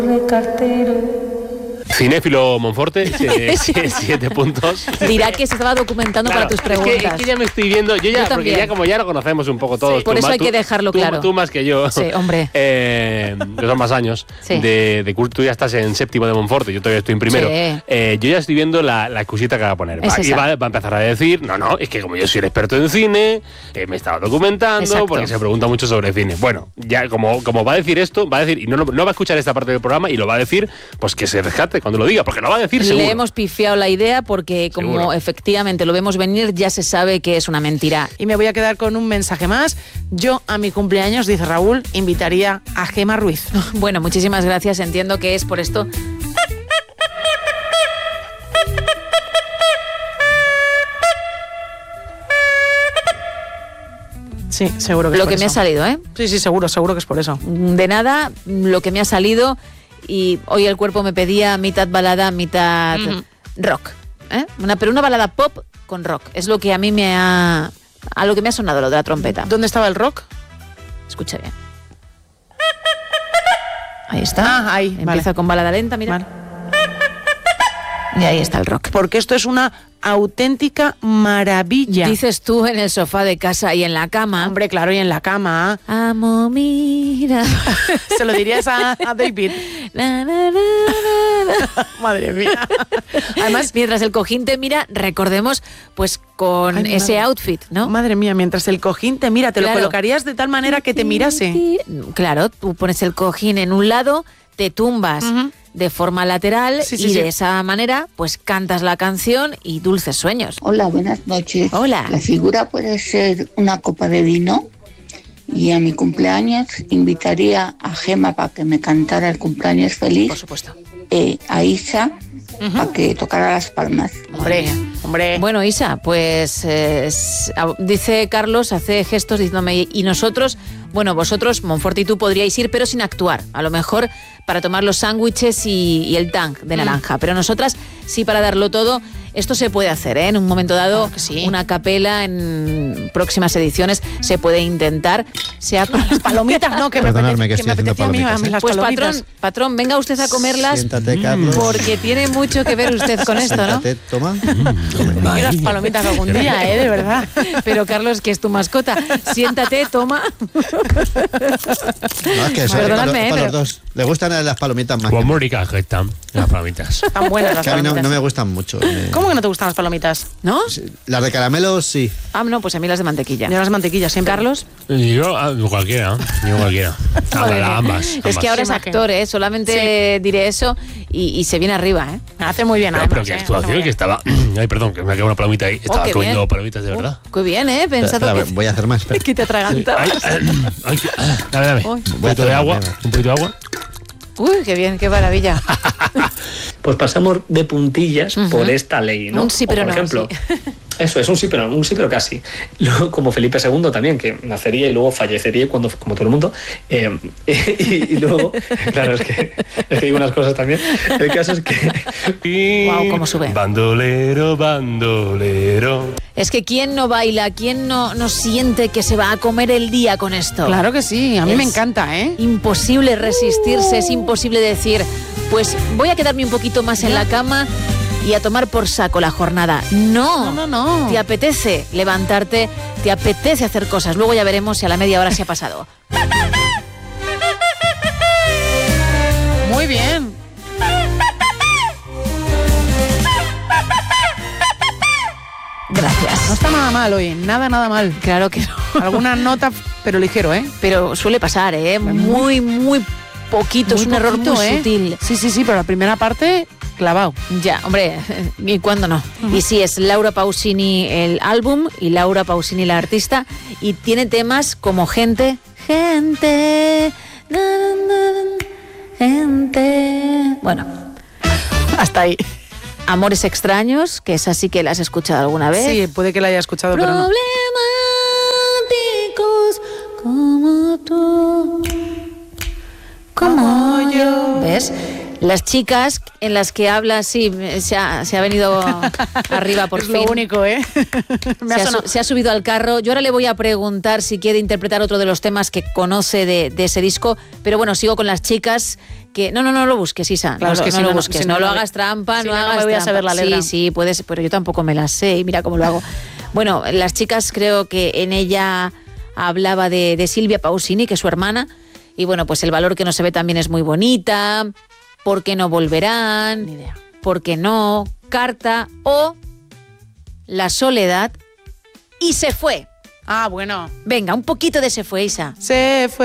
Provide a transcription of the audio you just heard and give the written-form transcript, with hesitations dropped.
Cinéfilo Monforte, 7 puntos. Dirá que se estaba documentando para tus preguntas. Es que ya me estoy viendo, porque ya como ya lo conocemos un poco todos. Sí, por eso hay que dejarlo claro. Tú más que yo. Sí, hombre. Que son más años. Sí. De curso, tú ya estás en séptimo de Monforte, yo todavía estoy en primero. Sí. Yo ya estoy viendo la excusita que va a poner. Es Y va a empezar a decir, no, es que como yo soy el experto en cine, me estaba documentando, Exacto. porque se pregunta mucho sobre cine. Bueno, ya como va a decir esto, va a decir, y no va a escuchar esta parte del programa, y lo va a decir, pues que se rescate cuando lo diga, porque lo va a decir seguro. Le hemos pifiado la idea porque como Seguro. efectivamente lo vemos venir, ya se sabe que es una mentira. Y me voy a quedar con un mensaje más. Yo a mi cumpleaños, dice Raúl, invitaría a Gemma Ruiz. Bueno, muchísimas gracias. Entiendo que es por esto. Sí, seguro que es Lo por que eso. me ha salido, ¿eh? Sí, seguro que es por eso. De nada, lo que me ha salido, y hoy el cuerpo me pedía mitad balada, mitad rock. Pero una balada pop con rock. Es lo que a mí a lo que me ha sonado lo de la trompeta. ¿Dónde estaba el rock? Escucha bien. Ahí está. Ahí. Empieza vale. con balada lenta, mira. Vale. Y ahí está el rock. Porque esto es una auténtica maravilla. Dices tú en el sofá de casa y en la cama. Hombre, claro, y en la cama. Amo, mira. Se lo dirías a David. Na, na, na, na. Madre mía. Además, mientras el cojín te mira, recordemos, pues con Ay, ese madre. outfit, ¿no? Madre mía, mientras el cojín te mira, te Claro. lo colocarías de tal manera que te mirase. Claro, tú pones el cojín en un lado, te tumbas de forma lateral y de esa manera, pues cantas la canción y dulces sueños. Hola, buenas noches. Hola. La figura puede ser una copa de vino y a mi cumpleaños invitaría a Gemma para que me cantara el cumpleaños feliz. Por supuesto. A Isa para que tocara las palmas. Hombre. Bueno, Isa, pues dice Carlos, hace gestos diciéndome, y nosotros, bueno, vosotros, Monforte y tú, podríais ir, pero sin actuar. A lo mejor para tomar los sándwiches y el tank de naranja. Pero nosotras, sí, para darlo todo. Esto se puede hacer, ¿eh? En un momento dado, una capela en próximas ediciones se puede intentar. Las palomitas, no, que me apetecía a mí las pues palomitas. patrón, venga usted a comerlas. Siéntate, Carlos. Porque tiene mucho que ver usted con esto, ¿no? Siéntate, toma. Y las palomitas algún día, de verdad. Pero Carlos, que es tu mascota, siéntate, toma. No, es que eso Perdonadme, para pero los dos. Le gustan las palomitas más. Pues muy ricas que están las palomitas. Están buenas las Que a mí palomitas. no me gustan mucho. ¿Cómo que no te gustan las palomitas? ¿No? Las de caramelo, sí. Ah, no, pues a mí las de mantequilla. Yo las mantequillas siempre. Carlos. Yo cualquiera. Ambas. Es que ahora es actor, ¿eh? Solamente diré eso y se viene arriba, ¿eh? Hace muy bien, Pero que actuación, que estaba... Ay, perdón, que me ha quedado una palomita ahí. Estaba qué comiendo bien. palomitas de verdad. Qué bien, ¿eh? Pensado Espera, que... voy a hacer más. espera. que te atragantabas. Dame. Uy. Un poquito de agua. Un poquito de agua. Uy, qué bien, qué maravilla. Pues pasamos de puntillas por esta ley, ¿no? Un sí, pero O por no, ejemplo, sí. eso es un sí, pero no, un sí, pero casi. Luego, como Felipe II también, que nacería y luego fallecería como todo el mundo. Y luego, claro, es que digo unas cosas también. El caso es que... Guau, cómo sube. Bandolero, bandolero. Es que ¿quién no baila? ¿Quién no siente que se va a comer el día con esto? Claro que sí, a mí me Es encanta, ¿eh? Imposible resistirse, es imposible decir, pues voy a quedarme un poquito más en la cama y a tomar por saco la jornada. No. Te apetece levantarte, te apetece hacer cosas. Luego ya veremos si a la media hora se ha pasado. Muy bien. Gracias. No está nada mal hoy, nada mal. Claro que no. Alguna nota, pero ligero, ¿eh? Pero suele pasar, ¿eh? Muy poquito, es un error muy sutil. Sí, pero la primera parte, clavado. Ya, hombre, ¿y cuándo no? Y sí, es Laura Pausini el álbum y Laura Pausini la artista, y tiene temas como Gente, bueno, hasta ahí. Amores extraños, que esa sí que la has escuchado alguna vez. Sí, puede que la haya escuchado, pero no. Problemáticos como tú, como yo. ¿Ves? Las chicas en las que habla, sí, se ha venido arriba por es fin. lo único, ¿eh? Se ha subido al carro. Yo ahora le voy a preguntar si quiere interpretar otro de los temas que conoce de ese disco, pero bueno, sigo con las chicas que... No lo busques, Isa, Claro, no, es que no si lo no, busques, si no no, lo no hagas trampa, si no no, no hagas me voy a trampa. saber la letra. Sí, puedes, pero yo tampoco me la sé y mira cómo lo hago. Bueno, las chicas creo que en ella hablaba de Silvia Pausini, que es su hermana, y bueno, pues el valor que no se ve también es muy bonita, ¿por qué no volverán? Ni idea. ¿Por qué no? Carta o La soledad y Se fue. Ah, bueno. Venga, un poquito de Se fue, Isa. Se fue.